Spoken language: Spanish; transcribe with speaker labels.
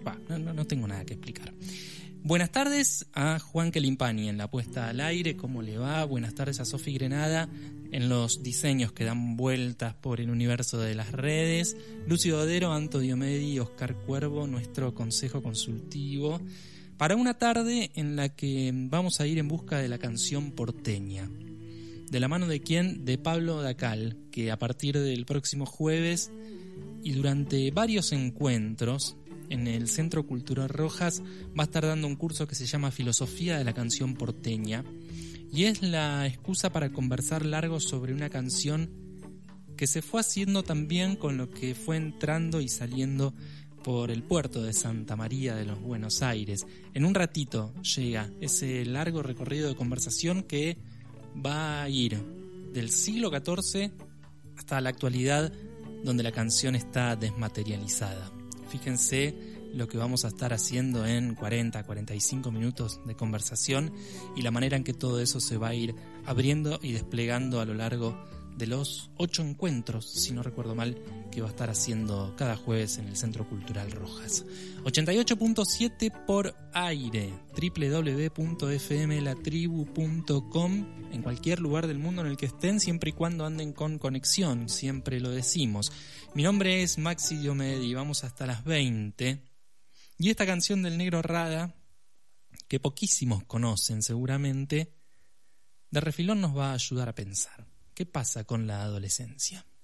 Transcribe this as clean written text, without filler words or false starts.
Speaker 1: No tengo nada que explicar. Buenas tardes a Juan Kelimpani en la puesta al aire, ¿cómo le va? Buenas tardes a Sofi Grenada en los diseños que dan vueltas por el universo de las redes. Lucio Dodero, Anto Diomedi, Oscar Cuervo, nuestro consejo consultivo, para una tarde en la que vamos a ir en busca de la canción porteña. ¿De la mano de quién? De Pablo Dacal, que a partir del próximo jueves y durante varios encuentros en el Centro Cultural Rojas va a estar dando un curso que se llama Filosofía de la Canción Porteña, y es la excusa para conversar largo sobre una canción que se fue haciendo también con lo que fue entrando y saliendo por el puerto de Santa María de los Buenos Aires. En un ratito llega ese largo recorrido de conversación que va a ir del siglo XIV hasta la actualidad, donde la canción está desmaterializada. Fíjense lo que vamos a estar haciendo en 45 minutos de conversación y la manera en que todo eso se va a ir abriendo y desplegando a lo largo de los 8 encuentros, si no recuerdo mal, que va a estar haciendo cada jueves en el Centro Cultural Rojas. 88.7 por aire, www.fmlatribu.com, en cualquier lugar del mundo en el que estén, siempre y cuando anden con conexión, siempre lo decimos. Mi nombre es Maxi Diomedi, vamos hasta las 20. Y esta canción del Negro Rada, que poquísimos conocen seguramente, de refilón nos va a ayudar a pensar. ¿Qué pasa con la adolescencia?